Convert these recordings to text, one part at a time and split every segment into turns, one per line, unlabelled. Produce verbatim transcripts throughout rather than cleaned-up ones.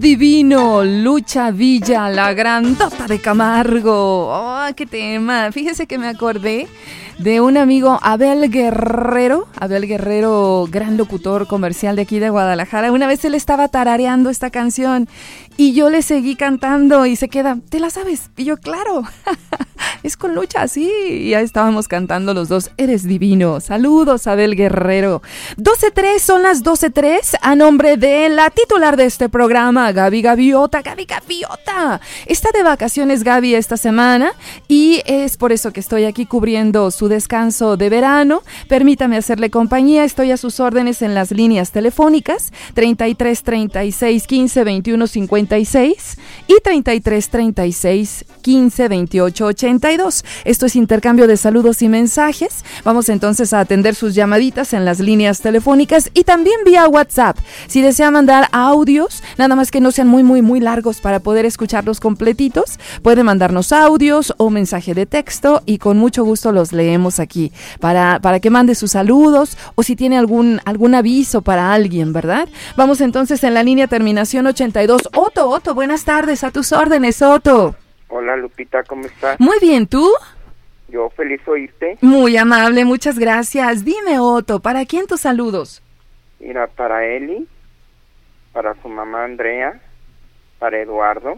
divino, Lucha Villa, la grandota de Camargo. Oh, qué tema. Fíjese que me acordé de un amigo, Abel Guerrero, Abel Guerrero, gran locutor comercial de aquí de Guadalajara. Una vez él estaba tarareando esta canción y yo le seguí cantando y se queda, ¿te la sabes? Y yo, claro, es con Lucha, sí. Y ya estábamos cantando los dos, eres divino. Saludos, Abel Guerrero. doce tres, son las doce tres, a nombre de la titular de este programa, Gaby Gaviota. Gaby Gaviota. Está de vacaciones Gaby esta semana y es por eso que estoy aquí cubriendo su descanso de verano. Permítame hacerle compañía, estoy a sus órdenes en las líneas telefónicas treinta y tres, treinta y seis, quince, veintiuno, cincuenta y seis y treinta y tres, treinta y seis, quince, veintiocho, ochenta y dos. Esto es intercambio de saludos y mensajes. Vamos entonces a atender sus llamaditas en las líneas telefónicas y también vía WhatsApp. Si desea mandar audios, nada más que no sean muy muy muy largos para poder escucharlos completitos, puede mandarnos audios o mensaje de texto y con mucho gusto los leemos aquí para, para que mande sus saludos o si tiene algún, algún aviso para alguien, ¿verdad? Vamos entonces en la línea terminación ochenta y dos. Otto, Otto, buenas tardes, a tus órdenes, Otto.
Hola, Lupita, ¿cómo estás?
Muy bien, ¿tú?
Yo feliz oírte.
Muy amable, muchas gracias. Dime, Otto, ¿para quién tus saludos?
Mira, para Eli, para su mamá Andrea, para Eduardo,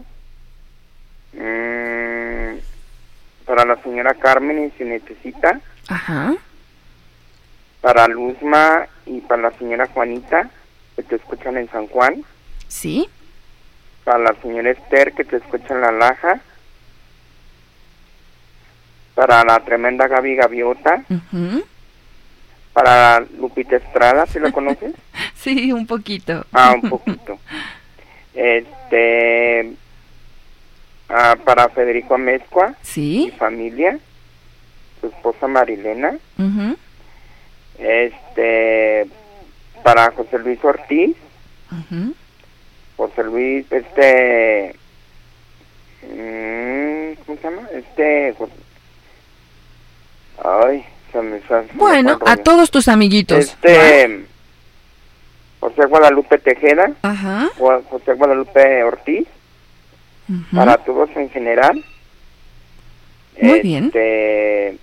mmm, para la señora Carmen y su nietecita.
Ajá.
Para Luzma y para la señora Juanita, que te escuchan en San Juan.
Sí.
Para la señora Esther, que te escucha en La Laja. Para la tremenda Gaby Gaviota.
Uh-huh.
Para Lupita Estrada, ¿sí la conoces?
Sí, un poquito.
Ah, un poquito. Este... Ah, para Federico Amezcua,
sí,
mi familia, su esposa Marilena,
uh-huh.
este, para José Luis Ortiz,
uh-huh.
José Luis, este, mmm, ¿cómo se llama? Este, ay, se me sale.
Bueno, a todos tus amiguitos.
Este, José Guadalupe Tejeda,
ajá.
José Guadalupe Ortiz. Uh-huh. Para todos en general.
Muy
este,
bien.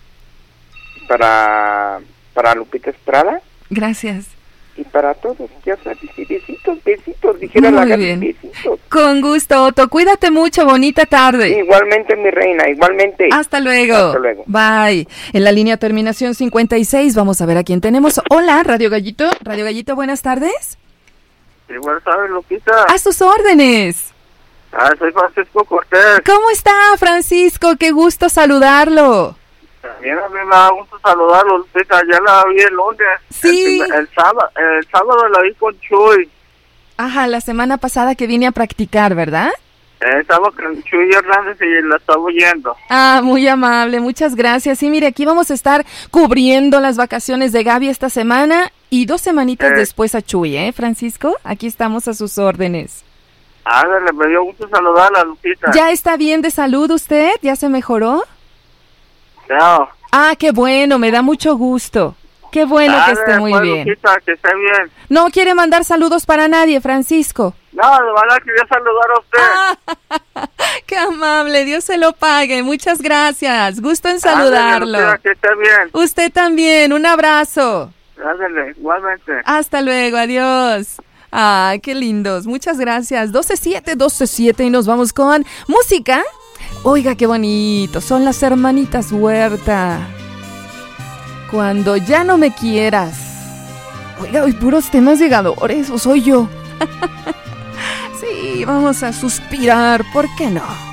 Para para Lupita Estrada.
Gracias.
Y para todos, ya sabes, besitos, besitos, dijera
Muy
la
bien.
Besitos.
Con gusto, Otto. Cuídate mucho, bonita tarde.
Igualmente, mi reina, igualmente.
Hasta luego.
Hasta luego.
Bye. En la línea terminación cincuenta y seis, vamos a ver a quién tenemos. Hola, Radio Gallito. Radio Gallito, buenas tardes.
Sí, buenas tardes, Lupita.
A sus órdenes.
Ah, soy Francisco Cortés.
¿Cómo está, Francisco? Qué gusto saludarlo.
También a mí me da gusto saludarlo, Lupita. Ya la vi el lunes.
Sí.
El, el, sábado, el sábado la vi con Chuy.
Ajá, la semana pasada que vine a practicar, ¿verdad?
Eh, estaba con Chuy Hernández y la estaba oyendo.
Ah, muy amable, muchas gracias. Sí, mire, aquí vamos a estar cubriendo las vacaciones de Gaby esta semana y dos semanitas
eh.
después a Chuy, ¿eh, Francisco? Aquí estamos a sus órdenes.
Ándale, me dio gusto saludarla, Lupita.
¿Ya está bien de salud usted? ¿Ya se mejoró?
No.
Ah, qué bueno, me da mucho gusto. Qué bueno
Ándale,
que esté muy
pues,
bien.
Lupita, que esté bien.
¿No quiere mandar saludos para nadie, Francisco?
No, de verdad quería saludar a usted.
Ah, qué amable, Dios se lo pague. Muchas gracias. Gusto en saludarlo.
Ándale, Lupita, que esté bien.
Usted también, un abrazo.
Ándale, igualmente.
Hasta luego, adiós. Ay, qué lindos, muchas gracias. doce siete, doce siete y nos vamos con música. Oiga, qué bonito, son las hermanitas Huerta. Cuando ya no me quieras. Oiga, hoy puros temas llegadores, o soy yo. Sí, vamos a suspirar, ¿por qué no?